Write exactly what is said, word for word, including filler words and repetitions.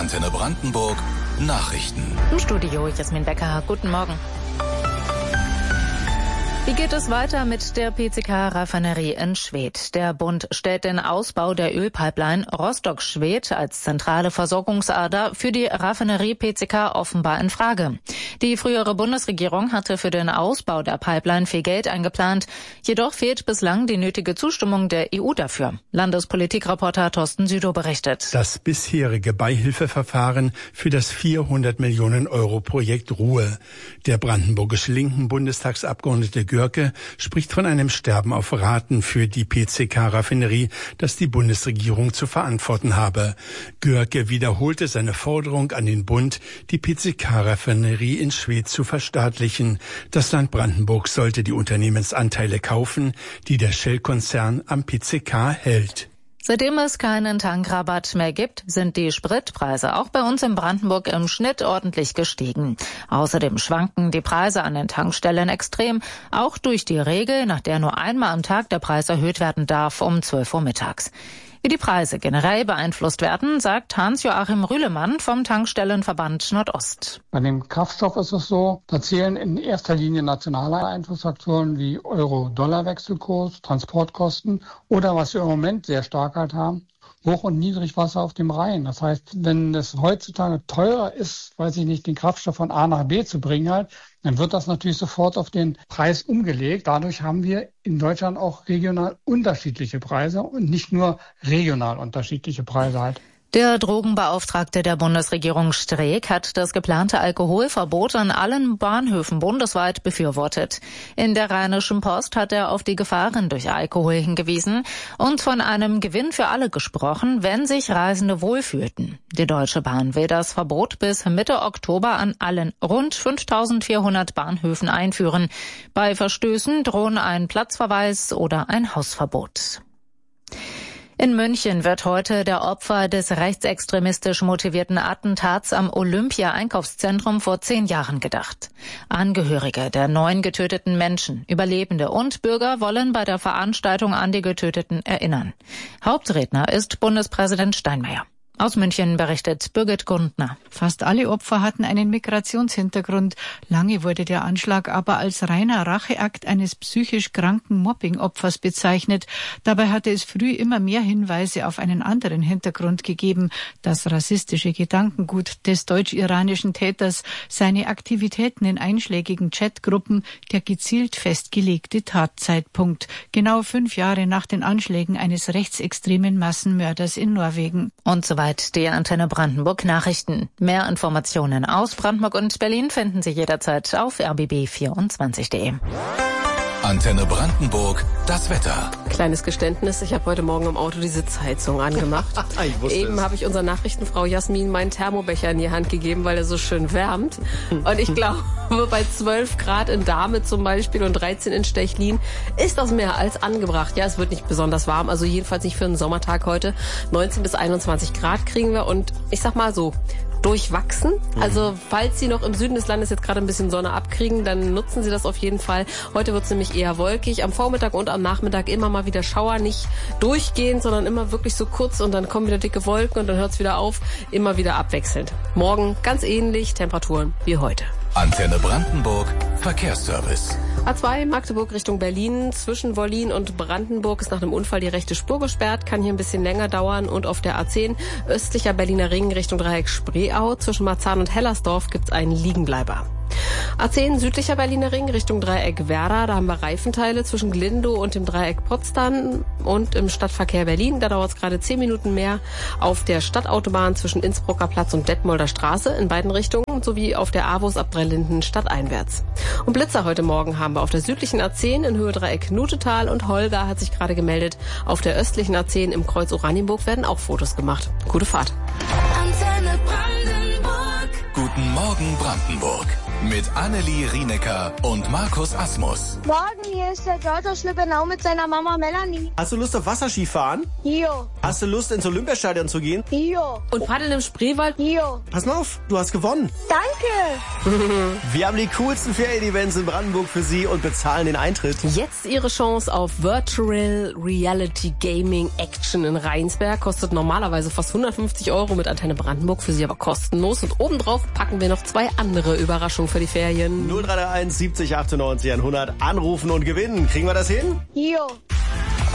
Antenne Brandenburg Nachrichten. Im Studio Jasmin Becker. Guten Morgen. Wie geht es weiter mit der P C K-Raffinerie in Schwedt? Der Bund stellt den Ausbau der Ölpipeline Rostock-Schwedt als zentrale Versorgungsader für die Raffinerie P C K offenbar in Frage. Die frühere Bundesregierung hatte für den Ausbau der Pipeline viel Geld eingeplant. Jedoch fehlt bislang die nötige Zustimmung der E U dafür. Landespolitikreporter Thorsten Südow berichtet. Das bisherige Beihilfeverfahren für das vierhundert Millionen Euro Projekt Ruhe. Der brandenburgische linken Bundestagsabgeordnete Görke spricht von einem Sterben auf Raten für die P C K-Raffinerie, das die Bundesregierung zu verantworten habe. Görke wiederholte seine Forderung an den Bund, die P C K-Raffinerie in Schwedt zu verstaatlichen. Das Land Brandenburg sollte die Unternehmensanteile kaufen, die der Shell-Konzern am P C K hält. Seitdem es keinen Tankrabatt mehr gibt, sind die Spritpreise auch bei uns in Brandenburg im Schnitt ordentlich gestiegen. Außerdem schwanken die Preise an den Tankstellen extrem, auch durch die Regel, nach der nur einmal am Tag der Preis erhöht werden darf, um zwölf Uhr mittags. Wie die Preise generell beeinflusst werden, sagt Hans-Joachim Rühlemann vom Tankstellenverband Nordost. Bei dem Kraftstoff ist es so, da zählen in erster Linie nationale Einflussfaktoren wie Euro-Dollar-Wechselkurs, Transportkosten oder was wir im Moment sehr stark halt haben, Hoch- und Niedrigwasser auf dem Rhein. Das heißt, wenn es heutzutage teurer ist, weiß ich nicht, den Kraftstoff von A nach B zu bringen halt, dann wird das natürlich sofort auf den Preis umgelegt. Dadurch haben wir in Deutschland auch regional unterschiedliche Preise und nicht nur regional unterschiedliche Preise halt. Der Drogenbeauftragte der Bundesregierung Streeck hat das geplante Alkoholverbot an allen Bahnhöfen bundesweit befürwortet. In der Rheinischen Post hat er auf die Gefahren durch Alkohol hingewiesen und von einem Gewinn für alle gesprochen, wenn sich Reisende wohlfühlten. Die Deutsche Bahn will das Verbot bis Mitte Oktober an allen rund fünftausendvierhundert Bahnhöfen einführen. Bei Verstößen drohen ein Platzverweis oder ein Hausverbot. In München wird heute der Opfer des rechtsextremistisch motivierten Attentats am Olympia-Einkaufszentrum vor zehn Jahren gedacht. Angehörige der neun getöteten Menschen, Überlebende und Bürger wollen bei der Veranstaltung an die Getöteten erinnern. Hauptredner ist Bundespräsident Steinmeier. Aus München berichtet Birgit Gundner. Fast alle Opfer hatten einen Migrationshintergrund. Lange wurde der Anschlag aber als reiner Racheakt eines psychisch kranken Mobbing-Opfers bezeichnet. Dabei hatte es früh immer mehr Hinweise auf einen anderen Hintergrund gegeben. Das rassistische Gedankengut des deutsch-iranischen Täters, seine Aktivitäten in einschlägigen Chatgruppen, der gezielt festgelegte Tatzeitpunkt. Genau fünf Jahre nach den Anschlägen eines rechtsextremen Massenmörders in Norwegen. Und so weiter. Die Antenne Brandenburg Nachrichten. Mehr Informationen aus Brandenburg und Berlin finden Sie jederzeit auf r b b vierundzwanzig punkt d e. Antenne Brandenburg, das Wetter. Kleines Geständnis, ich habe heute Morgen im Auto die Sitzheizung angemacht. Eben habe ich unserer Nachrichtenfrau Jasmin meinen Thermobecher in die Hand gegeben, weil er so schön wärmt. Und ich glaube, bei zwölf Grad in Dahme zum Beispiel und dreizehn in Stechlin ist das mehr als angebracht. Ja, es wird nicht besonders warm, also jedenfalls nicht für einen Sommertag heute. neunzehn bis einundzwanzig Grad kriegen wir und ich sag mal so, durchwachsen. Also falls Sie noch im Süden des Landes jetzt gerade ein bisschen Sonne abkriegen, dann nutzen Sie das auf jeden Fall. Heute wird es nämlich eher wolkig. Am Vormittag und am Nachmittag immer mal wieder Schauer, nicht durchgehend, sondern immer wirklich so kurz und dann kommen wieder dicke Wolken und dann hört es wieder auf. Immer wieder abwechselnd. Morgen ganz ähnlich, Temperaturen wie heute. Antenne Brandenburg, Verkehrsservice. A zwei Magdeburg Richtung Berlin. Zwischen Wollin und Brandenburg ist nach einem Unfall die rechte Spur gesperrt. Kann hier ein bisschen länger dauern. Und auf der A zehn östlicher Berliner Ring Richtung Dreieck Spreeau. Zwischen Marzahn und Hellersdorf gibt's einen Liegenbleiber. A zehn südlicher Berliner Ring Richtung Dreieck Werder. Da haben wir Reifenteile zwischen Glindow und dem Dreieck Potsdam. Und im Stadtverkehr Berlin, da dauert es gerade zehn Minuten mehr. Auf der Stadtautobahn zwischen Innsbrucker Platz und Detmolder Straße in beiden Richtungen. Sowie auf der A W O S ab Dreilinden stadteinwärts. Und Blitzer heute Morgen haben wir auf der südlichen A zehn in Höhe Dreieck Nutetal. Und Holger hat sich gerade gemeldet. Auf der östlichen A zehn im Kreuz Oranienburg werden auch Fotos gemacht. Gute Fahrt. Antenne Brandenburg. Guten Morgen Brandenburg. Mit Annelie Rienecker und Markus Asmus. Morgen, hier ist der Giorgio Schlippenau mit seiner Mama Melanie. Hast du Lust auf Wasserskifahren? Jo. Hast du Lust ins Olympiastadion zu gehen? Jo. Und paddeln im Spreewald? Jo. Pass mal auf, du hast gewonnen. Danke. Wir haben die coolsten Ferien-Events in Brandenburg für Sie und bezahlen den Eintritt. Jetzt Ihre Chance auf Virtual Reality Gaming Action in Rheinsberg. Kostet normalerweise fast hundertfünfzig Euro, mit Antenne Brandenburg für Sie aber kostenlos. Und obendrauf packen wir noch zwei andere Überraschungen für die Ferien. null drei drei eins siebzig achtundneunzig hundert anrufen und gewinnen. Kriegen wir das hin? Jo.